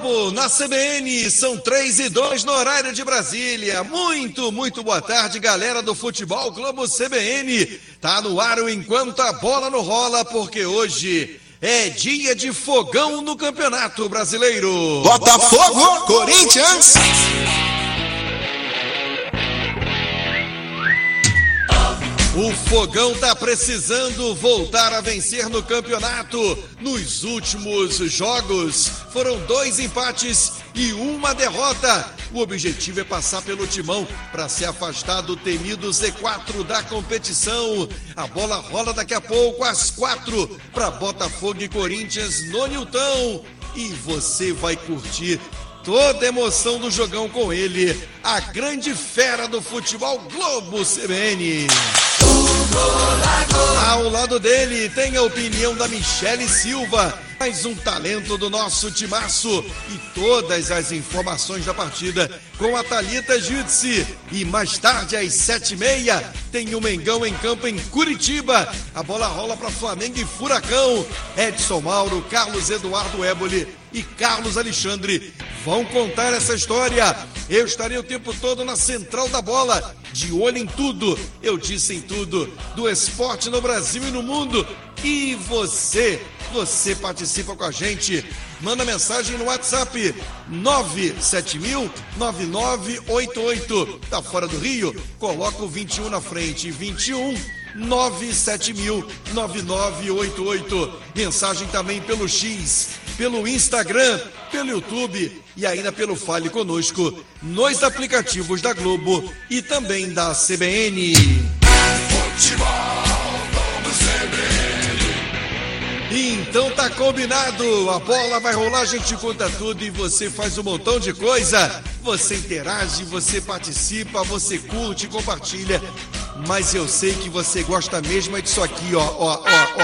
Vamos na CBN, são 3:02 no horário de Brasília. Muito boa tarde, galera do Futebol Globo CBN. Tá no ar o Enquanto a Bola Não Rola, porque hoje é dia de fogão no Campeonato Brasileiro. Botafogo, Corinthians. O Fogão tá precisando voltar a vencer no campeonato. Nos últimos jogos foram 2 empates e 1 derrota. O objetivo é passar pelo Timão para se afastar do temido Z4 da competição. A bola rola daqui a pouco às 4 para Botafogo e Corinthians no Nilton. E você vai curtir toda a emoção do jogão com ele, a grande fera do Futebol Globo CBN. Ao lado dele tem a opinião da Michele Silva, mais um talento do nosso timaço, e todas as informações da partida com a Thalita Jutsi. E mais tarde, às 7h30, tem o Mengão em campo em Curitiba. A bola rola para Flamengo e Furacão. Edson Mauro, Carlos Eduardo Éboli e Carlos Alexandre vão contar essa história. Eu estarei o tempo todo na central da bola, de olho em tudo, eu disse em tudo, do esporte no Brasil e no mundo. E você participa com a gente. Manda mensagem no WhatsApp 970009988. Tá fora do Rio? Coloca o 21 na frente. 21 970009988. Mensagem também pelo X, pelo Instagram, pelo YouTube e ainda pelo Fale Conosco nos aplicativos da Globo e também da CBN. Então tá combinado, a bola vai rolar, a gente conta tudo e você faz um montão de coisa. Você interage, você participa, você curte, compartilha. Mas eu sei que você gosta mesmo é disso aqui, ó.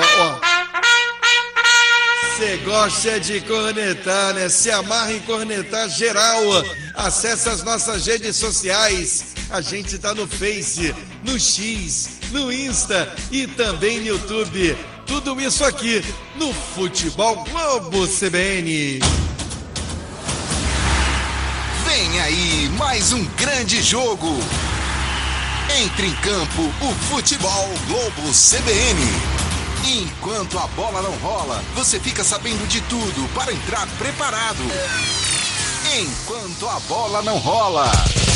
Você gosta de cornetar, né? Se amarra em cornetar geral. Acesse as nossas redes sociais. A gente tá no Face, no X, no Insta e também no YouTube. Tudo isso aqui no Futebol Globo CBN. Vem aí mais um grande jogo. Entre em campo o Futebol Globo CBN. Enquanto a bola não rola, você fica sabendo de tudo para entrar preparado. Enquanto a bola não rola.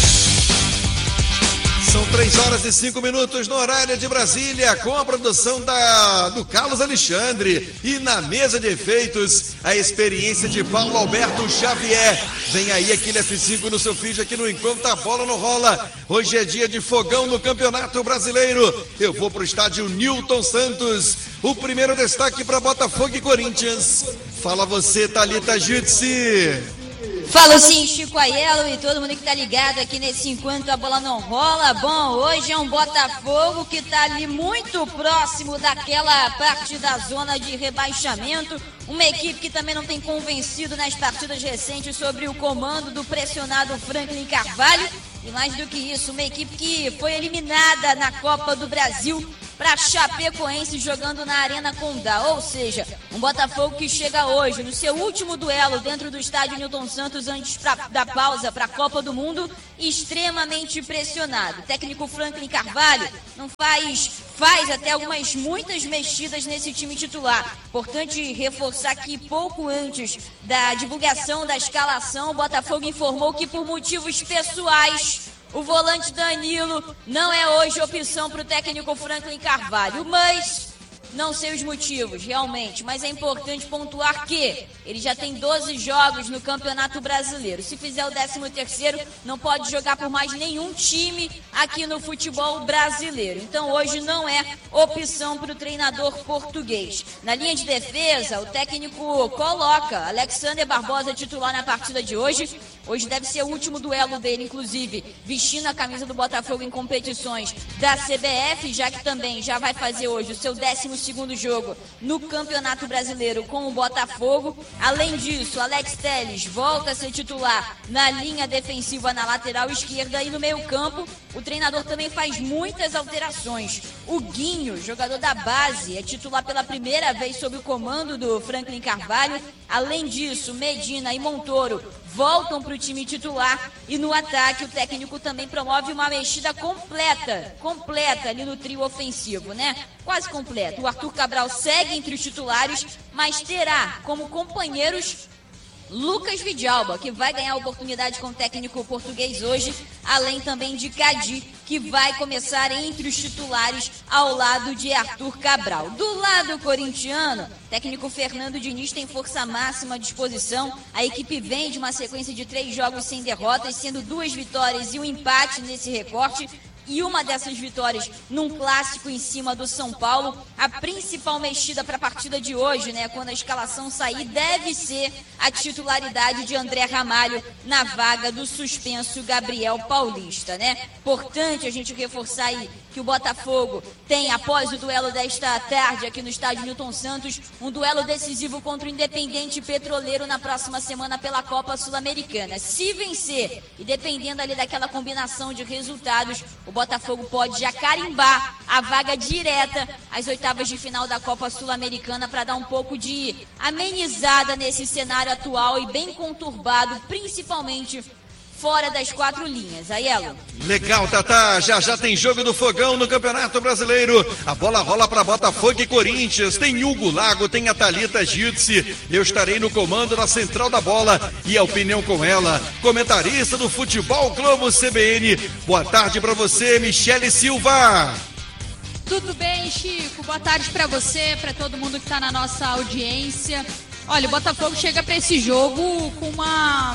São 3h05 no horário de Brasília, com a produção do Carlos Alexandre. E na mesa de efeitos, a experiência de Paulo Alberto Xavier. Vem aí aquele F5 no seu feed aqui no Enquanto a Bola Não Rola. Hoje é dia de fogão no Campeonato Brasileiro. Eu vou pro estádio Nilton Santos. O primeiro destaque para Botafogo e Corinthians. Fala você, Thalita Jutsi. Fala sim, Chico Aiello e todo mundo que tá ligado aqui nesse Enquanto a Bola Não Rola. Bom, hoje é um Botafogo que tá ali muito próximo daquela parte da zona de rebaixamento. Uma equipe que também não tem convencido nas partidas recentes sobre o comando do pressionado Franklin Carvalho. E mais do que isso, uma equipe que foi eliminada na Copa do Brasil para Chapecoense jogando na Arena Condá, ou seja, um Botafogo que chega hoje no seu último duelo dentro do estádio Nilton Santos antes da pausa para a Copa do Mundo, extremamente pressionado. O técnico Franklin Carvalho não faz até muitas mexidas nesse time titular. Importante reforçar que pouco antes da divulgação da escalação, o Botafogo informou que por motivos pessoais o volante Danilo não é hoje opção para o técnico Franklin Carvalho, mas não sei os motivos, realmente, mas é importante pontuar que ele já tem 12 jogos no Campeonato Brasileiro. Se fizer o 13º, não pode jogar por mais nenhum time aqui no futebol brasileiro. Então hoje não é opção para o treinador português. Na linha de defesa, o técnico coloca Alexander Barbosa titular na partida de hoje. Hoje deve ser o último duelo dele, inclusive, vestindo a camisa do Botafogo em competições da CBF, já que também já vai fazer hoje o seu 12º segundo jogo no Campeonato Brasileiro com o Botafogo. Além disso, Alex Telles volta a ser titular na linha defensiva na lateral esquerda e no meio-campo. O treinador também faz muitas alterações. O Guinho, jogador da base, é titular pela primeira vez sob o comando do Franklin Carvalho. Além disso, Medina e Montoro voltam para o time titular. E no ataque, o técnico também promove uma mexida completa ali no trio ofensivo, né? Quase completo. O Arthur Cabral segue entre os titulares, mas terá como companheiros Lucas Vidalba, que vai ganhar oportunidade com o técnico português hoje, além também de Cadi, que vai começar entre os titulares ao lado de Arthur Cabral. Do lado corintiano, técnico Fernando Diniz tem força máxima à disposição. A equipe vem de uma sequência de 3 jogos sem derrotas, sendo 2 vitórias e um empate nesse recorte. E uma dessas vitórias num clássico em cima do São Paulo. A principal mexida para a partida de hoje, né, quando a escalação sair, deve ser a titularidade de André Ramalho na vaga do suspenso Gabriel Paulista, né? Importante a gente reforçar aí que o Botafogo tem, após o duelo desta tarde aqui no estádio Newton Santos, um duelo decisivo contra o Independente Petroleiro na próxima semana pela Copa Sul-Americana. Se vencer, e dependendo ali daquela combinação de resultados, o Botafogo pode já carimbar a vaga direta às oitavas de final da Copa Sul-Americana para dar um pouco de amenizada nesse cenário atual e bem conturbado, principalmente fora das 4 linhas. Aiello. Legal, Tatá. Já tem jogo do Fogão no Campeonato Brasileiro. A bola rola para Botafogo e Corinthians. Tem Hugo Lago, tem a Thalita Gitze. Eu estarei no comando na central da bola e a opinião com ela, comentarista do Futebol Globo CBN. Boa tarde para você, Michele Silva. Tudo bem, Chico? Boa tarde para você, para todo mundo que está na nossa audiência. Olha, o Botafogo chega para esse jogo com uma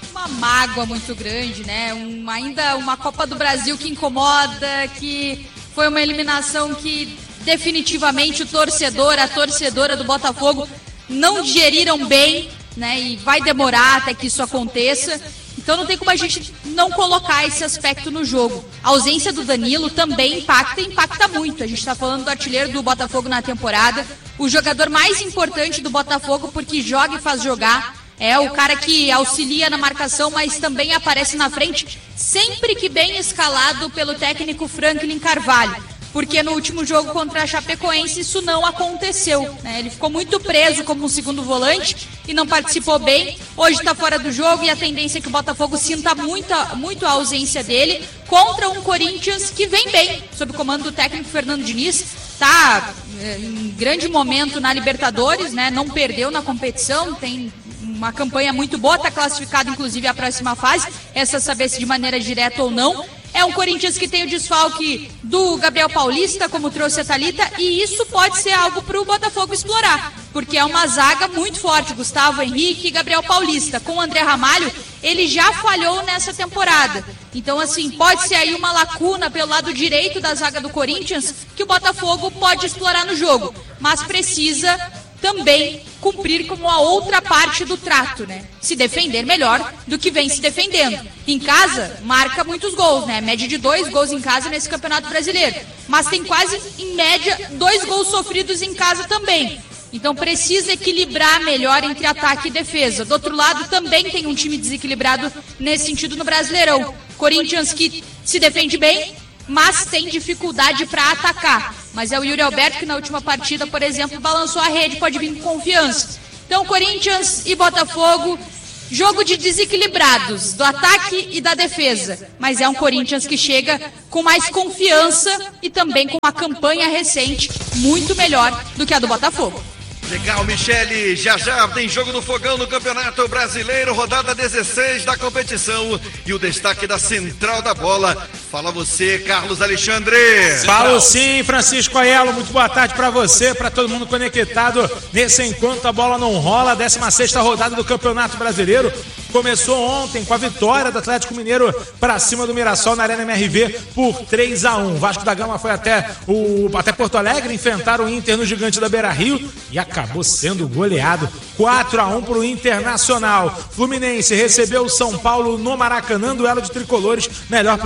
mágoa muito grande, né? Ainda uma Copa do Brasil que incomoda, que foi uma eliminação que definitivamente o torcedor, a torcedora do Botafogo não digeriram bem, né? E vai demorar até que isso aconteça. Então não tem como a gente não colocar esse aspecto no jogo. A ausência do Danilo também impacta muito. A gente está falando do artilheiro do Botafogo na temporada, o jogador mais importante do Botafogo porque joga e faz jogar. É o cara que auxilia na marcação, mas também aparece na frente, sempre que bem escalado pelo técnico Franklin Carvalho. Porque no último jogo contra a Chapecoense isso não aconteceu, né? Ele ficou muito preso como um segundo volante e não participou bem. Hoje está fora do jogo e a tendência é que o Botafogo sinta muito a ausência dele contra um Corinthians que vem bem, sob o comando do técnico Fernando Diniz. Está em grande momento na Libertadores, né? Não perdeu na competição, tem uma campanha muito boa, está classificado inclusive à próxima fase, essa saber se de maneira direta ou não. É um Corinthians que tem o desfalque do Gabriel Paulista, como trouxe a Thalita, e isso pode ser algo para o Botafogo explorar, porque é uma zaga muito forte, Gustavo Henrique e Gabriel Paulista. Com o André Ramalho, ele já falhou nessa temporada. Então, assim, pode ser aí uma lacuna pelo lado direito da zaga do Corinthians que o Botafogo pode explorar no jogo, mas precisa também cumprir como a outra parte do trato, né? Se defender melhor do que vem se defendendo. Em casa, marca muitos gols, né? Média de 2 gols em casa nesse Campeonato Brasileiro. Mas tem quase, em média, 2 gols sofridos em casa também. Então precisa equilibrar melhor entre ataque e defesa. Do outro lado, também tem um time desequilibrado nesse sentido no Brasileirão. Corinthians que se defende bem, mas tem dificuldade para atacar. Mas é o Yuri Alberto que na última partida, por exemplo, balançou a rede, pode vir com confiança. Então, Corinthians e Botafogo, jogo de desequilibrados, do ataque e da defesa. Mas é um Corinthians que chega com mais confiança e também com uma campanha recente muito melhor do que a do Botafogo. Legal, Michele. Já tem jogo do Fogão no Campeonato Brasileiro, rodada 16 da competição. E o destaque da central da bola. Fala você, Carlos Alexandre. Falo sim, Francisco Aiello. Muito boa tarde para você, para todo mundo conectado nesse Enquanto a Bola Não Rola, 16ª rodada do Campeonato Brasileiro. Começou ontem com a vitória do Atlético Mineiro para cima do Mirassol na Arena MRV por 3-1. Vasco da Gama foi até Porto Alegre enfrentar o Inter no Gigante da Beira-Rio e acabou sendo goleado 4-1 para o Internacional. Fluminense recebeu o São Paulo no Maracanã, duelo de tricolores, melhor para o tricolor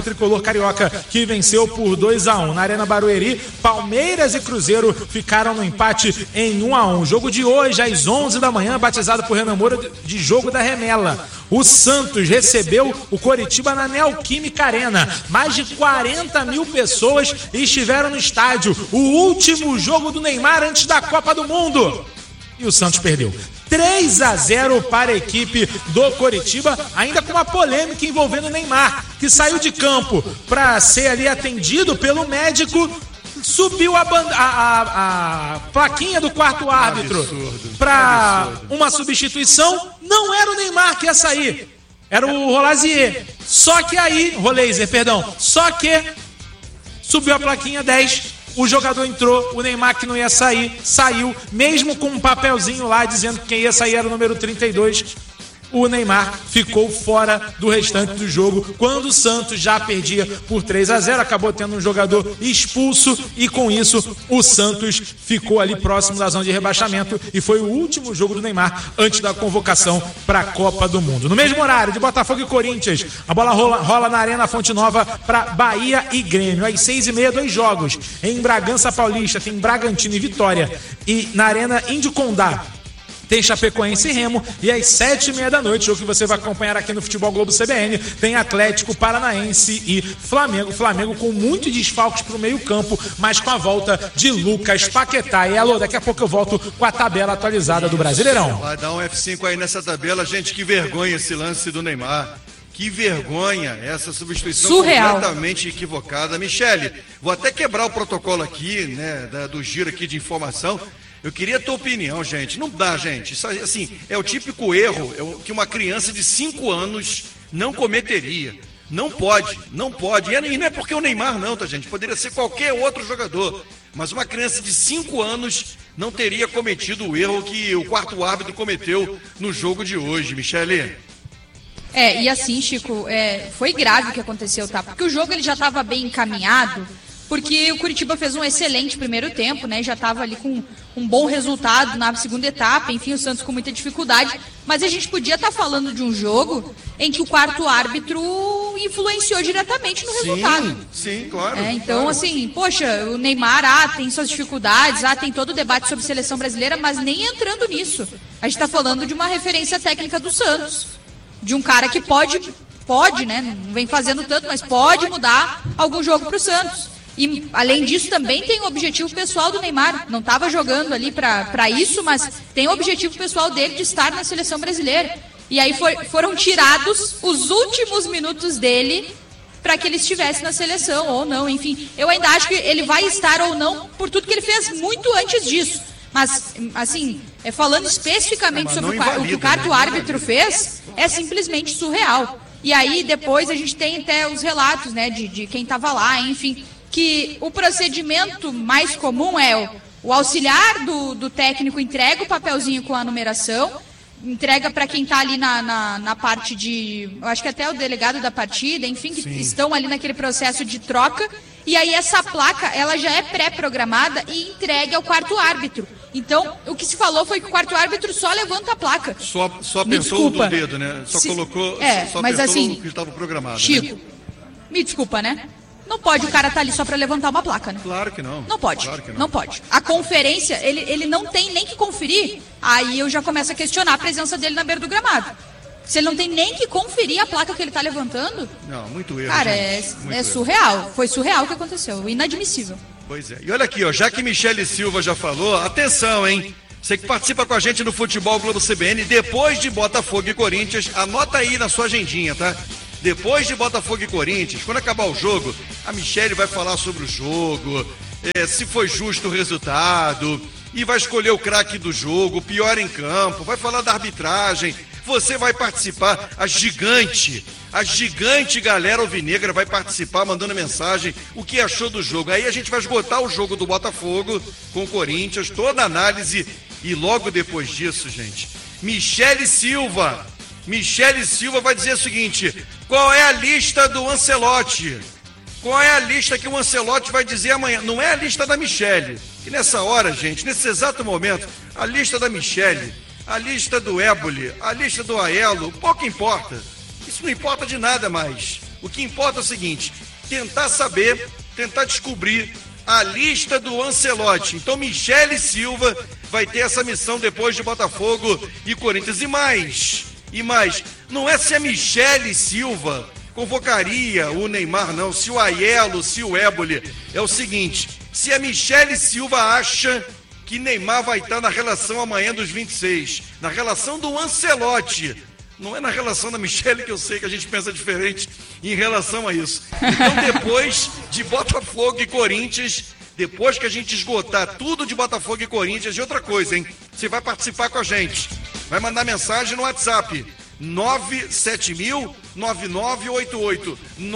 Carioca, que venceu por 2-1. Na Arena Barueri, Palmeiras e Cruzeiro ficaram no empate em 1-1. Jogo de hoje, às 11 da manhã, batizado por Renan Moura de jogo da remela. O Santos recebeu o Coritiba na Neoquímica Arena. Mais de 40 mil pessoas estiveram no estádio. O último jogo do Neymar antes da Copa do Mundo. E o Santos perdeu. 3-0 para a equipe do Coritiba, ainda com uma polêmica envolvendo o Neymar, que saiu de campo para ser ali atendido pelo médico, subiu a plaquinha do quarto árbitro para uma substituição. Não era o Neymar que ia sair, era o Rolazier. Só que subiu a plaquinha 10. O jogador entrou, o Neymar que não ia sair, saiu, mesmo com um papelzinho lá dizendo que quem ia sair era o número 32. O Neymar ficou fora do restante do jogo, quando o Santos já perdia por 3-0, acabou tendo um jogador expulso e com isso o Santos ficou ali próximo da zona de rebaixamento e foi o último jogo do Neymar antes da convocação para a Copa do Mundo. No mesmo horário de Botafogo e Corinthians, a bola rola na Arena Fonte Nova para Bahia e Grêmio. Às 6h30, 2 jogos. Em Bragança Paulista tem Bragantino e Vitória, e na Arena Índio Condá tem Chapecoense e Remo, e às 7h30 da noite, jogo que você vai acompanhar aqui no Futebol Globo CBN, tem Atlético Paranaense e Flamengo. Flamengo com muitos desfalques para o meio campo, mas com a volta de Lucas Paquetá. E alô, daqui a pouco eu volto com a tabela atualizada do Brasileirão. Vai dar um F5 aí nessa tabela, gente, que vergonha esse lance do Neymar. Que vergonha, essa substituição surreal, completamente equivocada. Michele, vou até quebrar o protocolo aqui, né, do giro aqui de informação. Eu queria a tua opinião, gente. Não dá, gente. Isso, assim, é o típico erro que uma criança de 5 anos não cometeria. Não pode. E não é porque o Neymar não, tá, gente? Poderia ser qualquer outro jogador. Mas uma criança de 5 anos não teria cometido o erro que o quarto árbitro cometeu no jogo de hoje, Michele. E assim, Chico, foi grave o que aconteceu, tá? Porque o jogo ele já estava bem encaminhado, porque o Curitiba fez um excelente primeiro tempo, né? Já estava ali com um bom resultado na segunda etapa, enfim, o Santos com muita dificuldade. Mas a gente podia estar falando de um jogo em que o quarto árbitro influenciou diretamente no resultado. Sim, claro. Então, claro. assim, poxa, o Neymar tem suas dificuldades, tem todo o debate sobre seleção brasileira, mas nem entrando nisso. A gente está falando de uma referência técnica do Santos, de um cara que pode, né? Não vem fazendo tanto, mas pode mudar algum jogo para o Santos. E, além disso, também tem o objetivo pessoal do Neymar. Não estava jogando ali para isso, mas tem o objetivo pessoal dele de estar na seleção brasileira. E aí foram tirados os últimos minutos dele para que ele estivesse na seleção ou não. Enfim, eu ainda acho que ele vai estar ou não por tudo que ele fez muito antes disso. Mas, assim, falando especificamente sobre o que o quarto árbitro fez, é simplesmente surreal. E aí, depois, a gente tem até os relatos, né, de quem estava lá, enfim, que o procedimento mais comum é o auxiliar do técnico entrega o papelzinho com a numeração, entrega para quem está ali na parte de, eu acho que até o delegado da partida, enfim, que estão ali naquele processo de troca, e aí essa placa, ela já é pré-programada e entregue ao quarto árbitro. Então, o que se falou foi que o quarto árbitro só levanta a placa. Só apertou o dedo, né? Colocou, só mas apertou assim, o que estava programado. Chico, né? Me desculpa, né? Não pode o cara estar ali só para levantar uma placa, né? Claro que não. Não pode, claro que não pode. A conferência, ele não tem nem que conferir, aí eu já começo a questionar a presença dele na beira do gramado. Se ele não tem nem que conferir a placa que ele está levantando... Não, muito erro, cara, é surreal. Foi surreal o que aconteceu, inadmissível. Pois é. E olha aqui, já que Michele Silva já falou, atenção, hein? Você que participa com a gente no Futebol Globo CBN, depois de Botafogo e Corinthians, anota aí na sua agendinha, tá? Depois de Botafogo e Corinthians, quando acabar o jogo, a Michele vai falar sobre o jogo, se foi justo o resultado, e vai escolher o craque do jogo, o pior em campo, vai falar da arbitragem. Você vai participar, a gigante galera alvinegra vai participar mandando mensagem, o que achou do jogo. Aí a gente vai esgotar o jogo do Botafogo com o Corinthians, toda a análise, e logo depois disso, gente, Michele Silva vai dizer o seguinte: qual é a lista do Ancelotti? Qual é a lista que o Ancelotti vai dizer amanhã? Não é a lista da Michele. E nessa hora, gente, nesse exato momento, a lista da Michele, a lista do Éboli, a lista do Aelo, pouco importa. Isso não importa de nada mais. O que importa é o seguinte: tentar saber, tentar descobrir a lista do Ancelotti. Então Michele Silva vai ter essa missão depois de Botafogo e Corinthians. E mais, não é se a Michele Silva convocaria o Neymar, não, se o Aiello, se o Éboli. É o seguinte, se a Michele Silva acha que Neymar vai estar na relação amanhã dos 26, na relação do Ancelotti, não é na relação da Michele, que eu sei que a gente pensa diferente em relação a isso. Então depois de Botafogo e Corinthians, depois que a gente esgotar tudo de Botafogo e Corinthians, e outra coisa, hein? Você vai participar com a gente, vai mandar mensagem no WhatsApp, 97000-9988,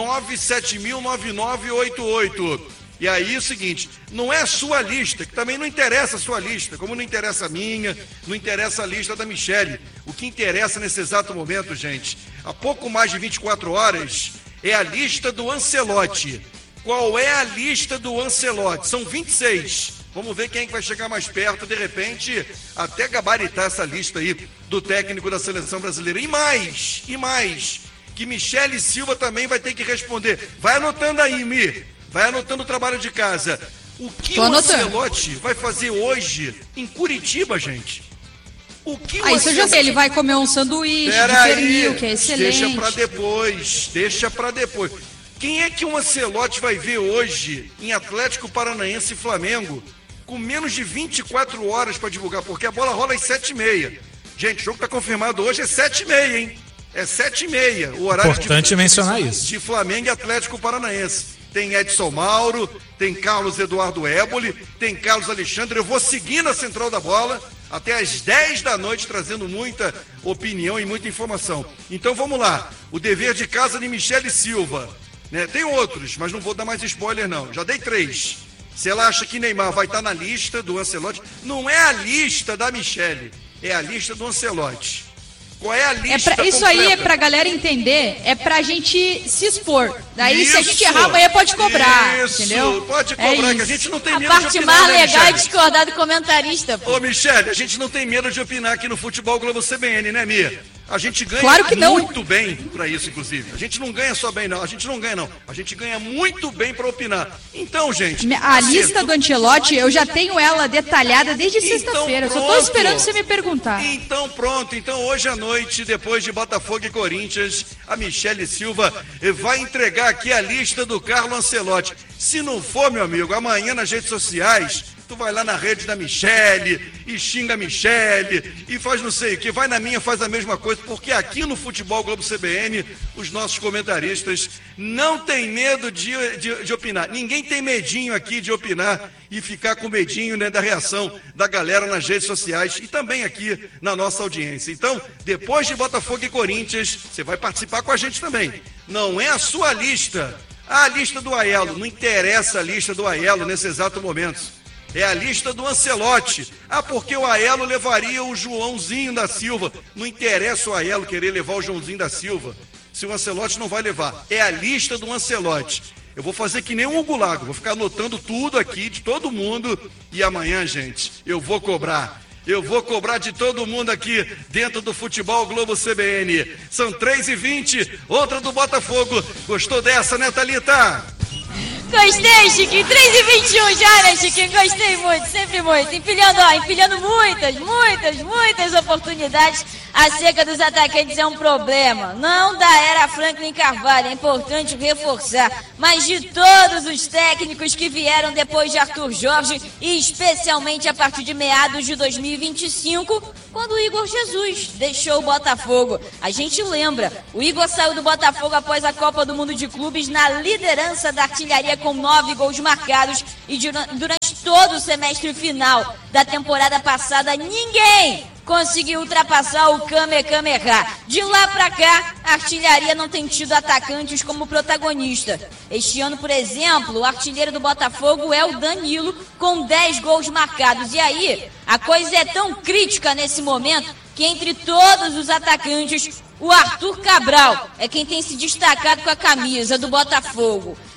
97000-9988. E aí é o seguinte, não é a sua lista, que também não interessa a sua lista, como não interessa a minha, não interessa a lista da Michele. O que interessa nesse exato momento, gente, há pouco mais de 24 horas, é a lista do Ancelotti. Qual é a lista do Ancelotti? São 26. Vamos ver quem é que vai chegar mais perto, de repente, até gabaritar essa lista aí do técnico da seleção brasileira. E mais, que Michele Silva também vai ter que responder. Vai anotando aí, Mi. Vai anotando o trabalho de casa. O que o Ancelotti vai fazer hoje em Curitiba, gente? O que o isso eu já sei, ele vai comer um sanduíche de pernil, que é excelente. Deixa pra depois. Quem é que o Ancelotti vai ver hoje em Atlético Paranaense e Flamengo com menos de 24 horas para divulgar? Porque a bola rola às 7h30. Gente, o jogo tá confirmado hoje, é 7h30, hein? É 7h30, o horário importante mencionar isso. De Flamengo e Atlético Paranaense. Tem Edson Mauro, tem Carlos Eduardo Éboli, tem Carlos Alexandre. Eu vou seguir na Central da Bola até às 10 da noite, trazendo muita opinião e muita informação. Então vamos lá, o dever de casa de Michele Silva, né? Tem outros, mas não vou dar mais spoiler não, já dei 3. Se ela acha que Neymar vai estar na lista do Ancelotti, não é a lista da Michele, é a lista do Ancelotti. Qual é a lista isso aí é pra galera entender, é pra gente se expor. Daí se a gente errar, amanhã pode cobrar, entendeu? Pode cobrar, que a gente não tem medo de opinar. A parte mais legal é discordar do comentarista, pô. Ô, Michele, a gente não tem medo de opinar aqui no Futebol Globo CBN, né, Mia? A gente ganha muito bem pra isso, inclusive. A gente não ganha só bem, não. A gente ganha muito bem pra opinar. Então, gente... A lista do Ancelotti, eu já tenho ela detalhada desde sexta-feira. Só tô esperando você me perguntar. Então, pronto. Então, hoje à noite, depois de Botafogo e Corinthians, a Michele Silva vai entregar aqui a lista do Carlo Ancelotti. Se não for, meu amigo, amanhã nas redes sociais... Tu vai lá na rede da Michele e xinga a Michele e faz não sei o que, vai na minha, faz a mesma coisa, porque aqui no Futebol Globo CBN, os nossos comentaristas não tem medo de opinar. Ninguém tem medinho aqui de opinar e ficar com medinho, né, da reação da galera nas redes sociais e também aqui na nossa audiência. Então, depois de Botafogo e Corinthians, você vai participar com a gente também. Não é a sua lista. A lista do Aiello, não interessa a lista do Aiello nesse exato momento. É a lista do Ancelotti. Porque o Aiello levaria o Joãozinho da Silva. Não interessa o Aiello querer levar o Joãozinho da Silva, se o Ancelotti não vai levar. É a lista do Ancelotti. Eu vou fazer que nem um Hugo Lago, vou ficar anotando tudo aqui de todo mundo. E amanhã, gente, eu vou cobrar. Eu vou cobrar de todo mundo aqui dentro do Futebol Globo CBN. São 3h20, outra do Botafogo. Gostou dessa, né, Thalita? Gostei, Chiquinho. 3h21 já, né, Chiquinho? Gostei muito, sempre muito. Empilhando muitas oportunidades acerca dos atacantes é um problema. Não da era Franklin Carvalho, é importante reforçar. Mas de todos os técnicos que vieram depois de Arthur Jorge, e especialmente a partir de meados de 2025, quando o Igor Jesus deixou o Botafogo. A gente lembra, o Igor saiu do Botafogo após a Copa do Mundo de Clubes na liderança da artilharia com 9 gols marcados, e durante todo o semestre final da temporada passada ninguém conseguiu ultrapassar o Kamehameha. De lá pra cá, a artilharia não tem tido atacantes como protagonista. Este ano, por exemplo, o artilheiro do Botafogo é o Danilo, com 10 gols marcados. E aí, a coisa é tão crítica nesse momento que entre todos os atacantes, o Arthur Cabral é quem tem se destacado com a camisa do Botafogo.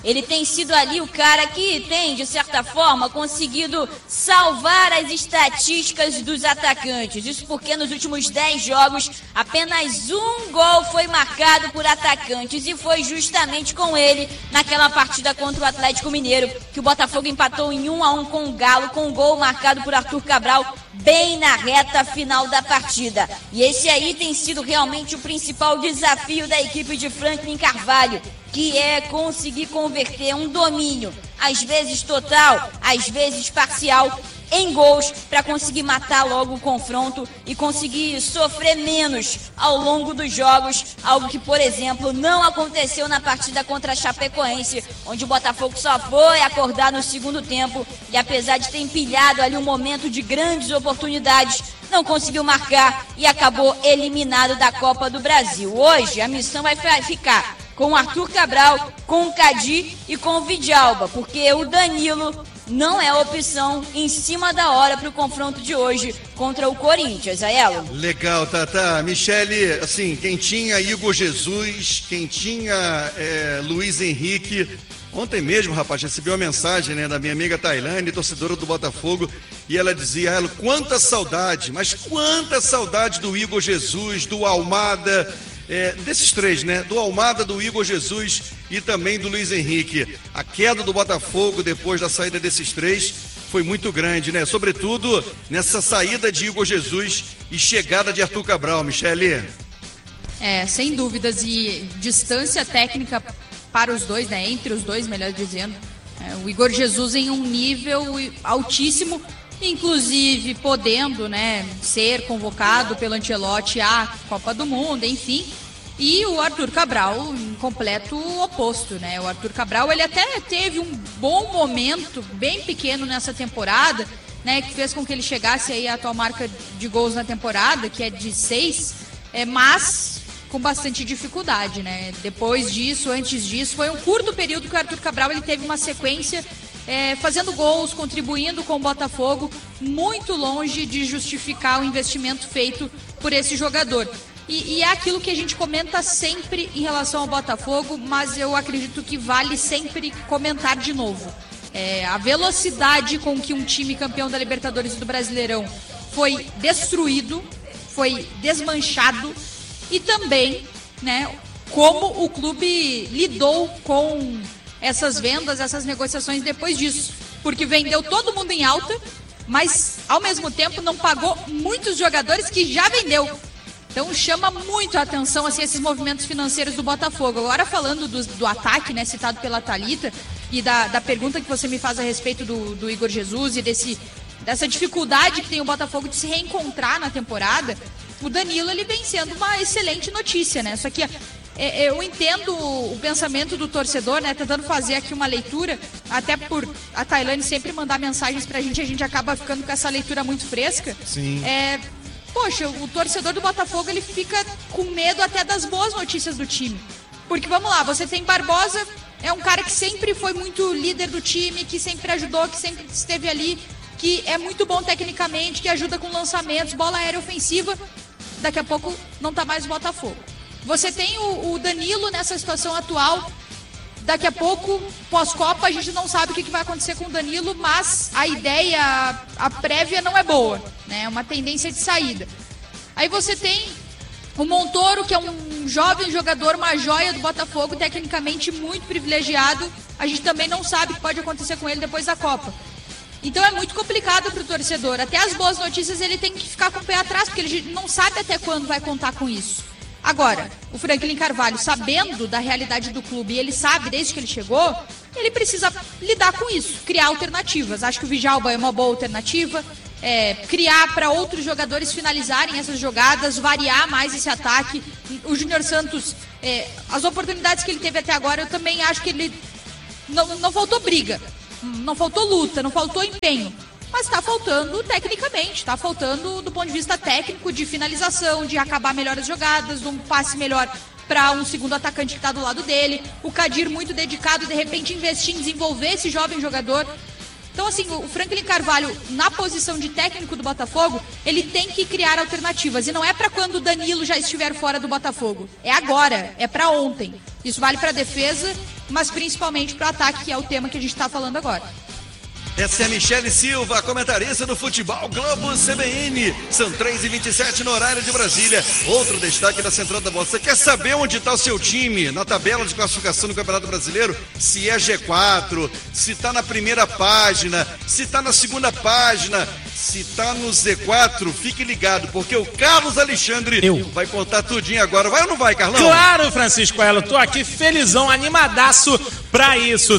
Ele tem sido ali o cara que tem, de certa forma, conseguido salvar as estatísticas dos atacantes. Isso porque nos últimos 10 jogos, apenas um gol foi marcado por atacantes. E foi justamente com ele, naquela partida contra o Atlético Mineiro, que o Botafogo empatou em 1-1 com o Galo, com um gol marcado por Arthur Cabral, bem na reta final da partida. E esse aí tem sido realmente o principal desafio da equipe de Franklin Carvalho, que é conseguir converter um domínio, às vezes total, às vezes parcial, em gols, para conseguir matar logo o confronto e conseguir sofrer menos ao longo dos jogos, algo que, por exemplo, não aconteceu na partida contra a Chapecoense, onde o Botafogo só foi acordar no segundo tempo e, apesar de ter empilhado ali um momento de grandes oportunidades, não conseguiu marcar e acabou eliminado da Copa do Brasil. Hoje a missão vai ficar com o Arthur Cabral, com o Cadi e com o Vidalba, porque o Danilo não é opção em cima da hora para o confronto de hoje contra o Corinthians, Aelo. Legal, Tata. Michele, assim, quem tinha Igor Jesus, quem tinha Luiz Henrique, ontem mesmo, rapaz, recebi uma mensagem, né, da minha amiga Tailane, torcedora do Botafogo, e ela dizia, Aelo, quanta saudade, mas quanta saudade do Igor Jesus, do Almada, desses três, né? Do Almada, do Igor Jesus e também do Luiz Henrique. A queda do Botafogo depois da saída desses três foi muito grande, né? Sobretudo nessa saída de Igor Jesus e chegada de Arthur Cabral, Michele. Sem dúvidas, e distância técnica para os dois, né? Entre os dois, melhor dizendo. O Igor Jesus em um nível altíssimo, inclusive podendo, né, ser convocado pelo Ancelotti à Copa do Mundo, enfim. E o Arthur Cabral em completo oposto, né? O Arthur Cabral, ele até teve um bom momento, bem pequeno nessa temporada, né, que fez com que ele chegasse aí à atual marca de gols na temporada, que é de 6, mas com bastante dificuldade, né? Depois disso, antes disso, foi um curto período que o Arthur Cabral ele teve uma sequência fazendo gols, contribuindo com o Botafogo, muito longe de justificar o investimento feito por esse jogador. E é aquilo que a gente comenta sempre em relação ao Botafogo, mas eu acredito que vale sempre comentar de novo. A velocidade com que um time campeão da Libertadores e do Brasileirão foi destruído, foi desmanchado, e também, né, como o clube lidou com essas vendas, essas negociações depois disso, porque vendeu todo mundo em alta, mas ao mesmo tempo não pagou muitos jogadores que já vendeu. Então chama muito a atenção assim, esses movimentos financeiros do Botafogo. Agora falando do ataque, né, citado pela Thalita, e da pergunta que você me faz a respeito do Igor Jesus e dessa dificuldade que tem o Botafogo de se reencontrar na temporada, o Danilo ele vem sendo uma excelente notícia, né? Só que eu entendo o pensamento do torcedor, né? Tentando fazer aqui uma leitura, até por a Tailane sempre mandar mensagens pra gente, a gente acaba ficando com essa leitura muito fresca. Sim. Poxa, o torcedor do Botafogo ele fica com medo até das boas notícias do time. Porque vamos lá, você tem Barbosa, é um cara que sempre foi muito líder do time, que sempre ajudou, que sempre esteve ali, que é muito bom tecnicamente, que ajuda com lançamentos, bola aérea ofensiva. Daqui a pouco não tá mais o Botafogo. Você tem o Danilo nessa situação atual. Daqui a pouco, pós-Copa, a gente não sabe o que vai acontecer com o Danilo, mas a ideia, a prévia não é boa, né? É uma tendência de saída. Aí você tem o Montoro, que é um jovem jogador, uma joia do Botafogo, tecnicamente muito privilegiado. A gente também não sabe o que pode acontecer com ele depois da Copa. Então é muito complicado para o torcedor. Até as boas notícias ele tem que ficar com o pé atrás, porque ele não sabe até quando vai contar com isso. Agora, o Franklin Carvalho, sabendo da realidade do clube, e ele sabe desde que ele chegou, ele precisa lidar com isso, criar alternativas. Acho que o Vidalba é uma boa alternativa, criar para outros jogadores finalizarem essas jogadas, variar mais esse ataque. O Júnior Santos, as oportunidades que ele teve até agora, eu também acho que ele não faltou briga, não faltou luta, não faltou empenho. Mas está faltando tecnicamente, está faltando do ponto de vista técnico, de finalização, de acabar melhor as jogadas, de um passe melhor para um segundo atacante que está do lado dele. O Kadir muito dedicado, de repente investir em desenvolver esse jovem jogador. Então assim, o Franklin Carvalho, na posição de técnico do Botafogo, ele tem que criar alternativas. E não é para quando o Danilo já estiver fora do Botafogo. É agora, é para ontem. Isso vale para a defesa mas principalmente para o ataque, que é o tema que a gente está falando agora. Essa é a Michele Silva, comentarista do Futebol Globo CBN. São 3h27 no horário de Brasília. Outro destaque da Central da Bola. Você quer saber onde está o seu time na tabela de classificação do Campeonato Brasileiro? Se é G4, se está na primeira página, se está na segunda página, se está no Z4, fique ligado, porque o Carlos Alexandre vai contar tudinho agora. Vai ou não vai, Carlão? Claro, Francisco Elo, tô aqui felizão, animadaço pra isso.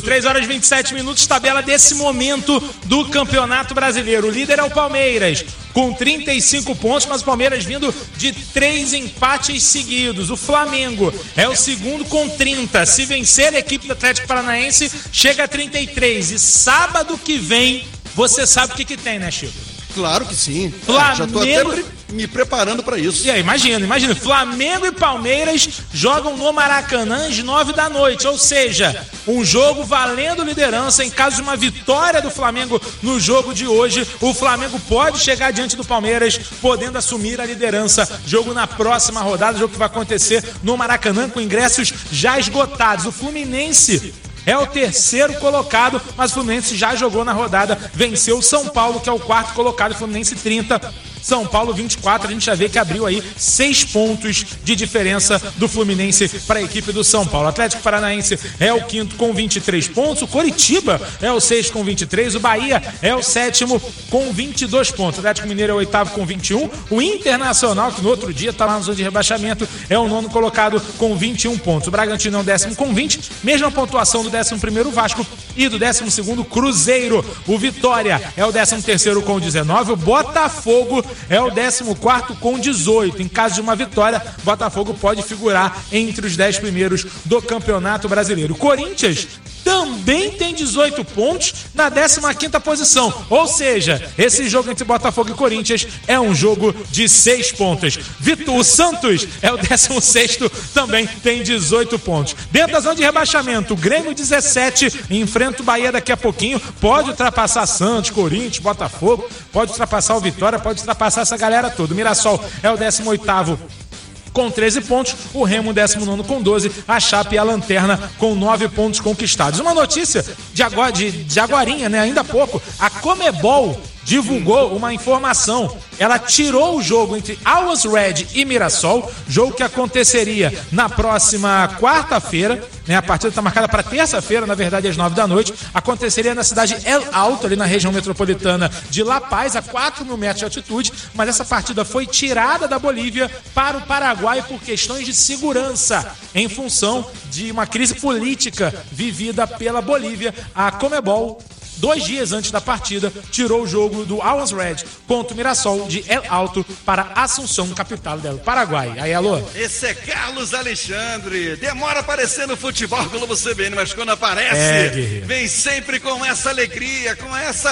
3h27, tabela desse momento do Campeonato Brasileiro. O líder é o Palmeiras, com 35 pontos, mas o Palmeiras vindo de 3 empates seguidos. O Flamengo é o segundo com 30. Se vencer a equipe do Atlético Paranaense, chega a 33. E sábado que vem, você sabe o que tem, né, Chico? Claro que sim. Flamengo... Já tô até me preparando para isso. E aí, imagina. Flamengo e Palmeiras jogam no Maracanã às 9 da noite. Ou seja, um jogo valendo liderança. Em caso de uma vitória do Flamengo no jogo de hoje, o Flamengo pode chegar diante do Palmeiras, podendo assumir a liderança. Jogo na próxima rodada, jogo que vai acontecer no Maracanã, com ingressos já esgotados. O Fluminense é o terceiro colocado, mas o Fluminense já jogou na rodada, venceu o São Paulo, que é o quarto colocado, Fluminense 30, São Paulo 24, a gente já vê que abriu aí 6 pontos de diferença do Fluminense para a equipe do São Paulo. O Atlético Paranaense é o quinto com 23 pontos, o Coritiba é o sexto com 23, o Bahia é o sétimo com 22 pontos, o Atlético Mineiro é o oitavo com 21, o Internacional, que no outro dia estava na zona de rebaixamento, é o nono colocado com 21 pontos, o Bragantino é o décimo com 20, mesma pontuação do 11º Vasco e do 12º Cruzeiro. O Vitória é o 13º com 19, o Botafogo é o 14º com 18. Em caso de uma vitória, Botafogo pode figurar entre os 10 primeiros do Campeonato Brasileiro. O Corinthians também tem 18 pontos na 15ª posição. Ou seja, esse jogo entre Botafogo e Corinthians é um jogo de 6 pontos. O Santos é o 16º, também tem 18 pontos. Dentro da zona de rebaixamento, o Grêmio 17, enfrenta o Bahia daqui a pouquinho, pode ultrapassar Santos, Corinthians, Botafogo, pode ultrapassar o Vitória, pode ultrapassar essa galera toda. O Mirassol é o 18º com 13 pontos, o Remo 19º com 12, a Chape e a Lanterna com 9 pontos conquistados. Uma notícia de agorinha, né? Ainda há pouco, a Comebol divulgou uma informação. Ela tirou o jogo entre Always Red e Mirassol, jogo que aconteceria na próxima quarta-feira, né? A partida está marcada para terça-feira, na verdade às 9 da noite, aconteceria na cidade El Alto, ali na região metropolitana de La Paz, a 4.000 metros de altitude, mas essa partida foi tirada da Bolívia para o Paraguai por questões de segurança, em função de uma crise política vivida pela Bolívia. A Comebol, 2 dias antes da partida, tirou o jogo do Always Red contra o Mirassol de El Alto para Assunção, capital do Paraguai. Aí, alô? Esse é Carlos Alexandre. Demora a aparecer no Futebol Globo CBN, mas quando aparece, vem sempre com essa alegria, com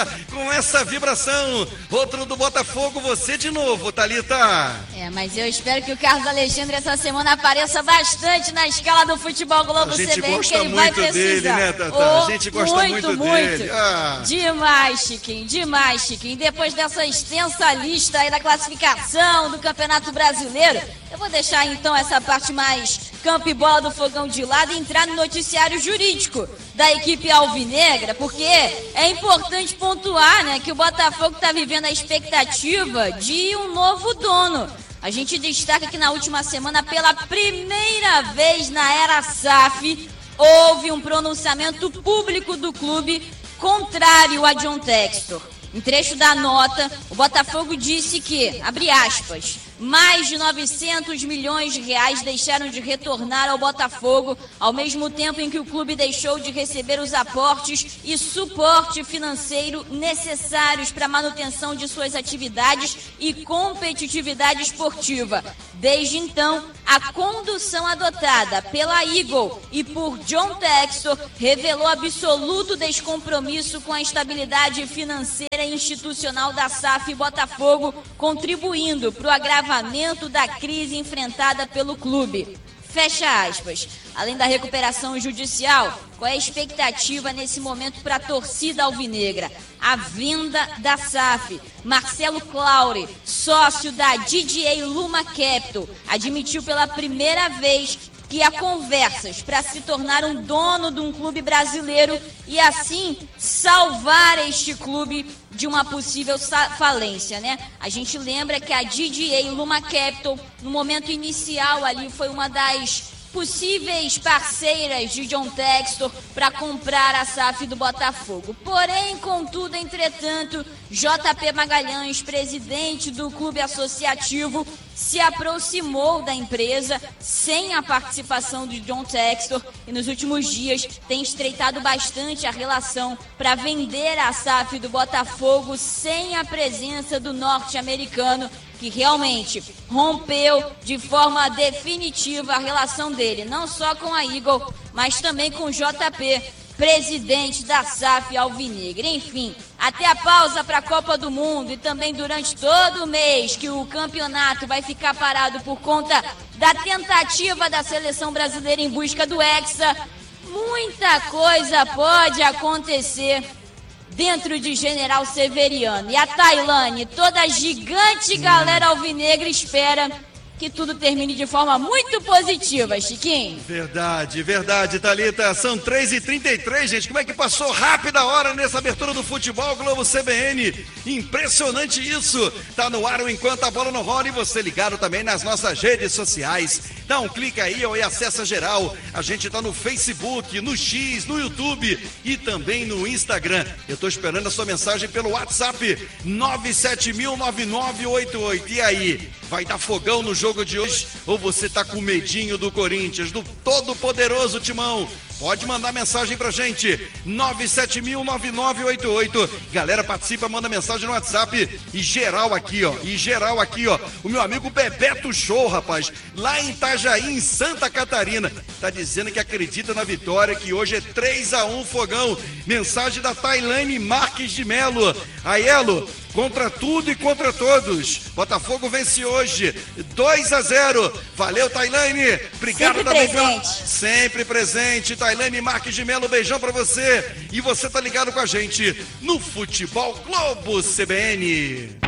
essa vibração. Outro do Botafogo, você de novo, Thalita. Mas eu espero que o Carlos Alexandre essa semana apareça bastante na escala do Futebol Globo CBN, que ele vai precisar. Dele, né, Tata? A gente gosta muito dele. Demais, Chiquinho. Depois dessa extensa lista aí da classificação do Campeonato Brasileiro, eu vou deixar então essa parte mais campo e bola do fogão de lado e entrar no noticiário jurídico da equipe alvinegra, porque é importante pontuar, né, que o Botafogo está vivendo a expectativa de um novo dono. A gente destaca que na última semana, pela primeira vez na era SAF, houve um pronunciamento público do clube contrário a John Textor. Em trecho da nota, o Botafogo disse que, abre aspas, mais de 900 milhões de reais deixaram de retornar ao Botafogo, ao mesmo tempo em que o clube deixou de receber os aportes e suporte financeiro necessários para a manutenção de suas atividades e competitividade esportiva. Desde então, a condução adotada pela Eagle e por John Textor revelou absoluto descompromisso com a estabilidade financeira e institucional da SAF Botafogo, contribuindo para o agravamento da crise enfrentada pelo clube. Fecha aspas. Além da recuperação judicial, qual é a expectativa nesse momento para a torcida alvinegra? A venda da SAF. Marcelo Claure, sócio da DDA Luma Capital, admitiu pela primeira vez que há conversas para se tornar um dono de um clube brasileiro e assim salvar este clube de uma possível falência, né? A gente lembra que a DDA Luma Capital, no momento inicial ali, foi uma das possíveis parceiras de John Textor para comprar a SAF do Botafogo. Porém, contudo, entretanto, JP Magalhães, presidente do clube associativo, se aproximou da empresa sem a participação de John Textor e nos últimos dias tem estreitado bastante a relação para vender a SAF do Botafogo sem a presença do norte-americano, que realmente rompeu de forma definitiva a relação dele, não só com a Eagle, mas também com o JP, presidente da SAF Alvinegra. Enfim, até a pausa para a Copa do Mundo e também durante todo o mês que o campeonato vai ficar parado por conta da tentativa da seleção brasileira em busca do Hexa, muita coisa pode acontecer dentro de General Severiano. E a Tailane, toda a gigante galera alvinegra, espera que tudo termine de forma muito positiva, Chiquinho. Verdade, verdade, Thalita. São 3h33, gente. Como é que passou rápida a hora nessa abertura do Futebol Globo CBN? Impressionante isso. Tá no ar o Enquanto a Bola Não Rola e você ligado também nas nossas redes sociais. Dá um clique aí e acessa geral. A gente tá no Facebook, no X, no YouTube e também no Instagram. Eu tô esperando a sua mensagem pelo WhatsApp 970009988. E aí, vai dar fogão no jogo de hoje ou você tá com medinho do Corinthians, do todo-poderoso Timão? Pode mandar mensagem pra gente, 970009988. Galera, participa, manda mensagem no WhatsApp. E geral aqui, ó. O meu amigo Bebeto Show, rapaz, lá em Itajaí, em Santa Catarina, tá dizendo que acredita na vitória, que hoje é 3-1 fogão. Mensagem da Tailane Marques de Melo. Aiello, contra tudo e contra todos. Botafogo vence hoje, 2-0. Valeu, Tailane. Obrigado também. Sempre presente. Tailane Marques de Melo, beijão pra você. E você tá ligado com a gente no Futebol Globo CBN.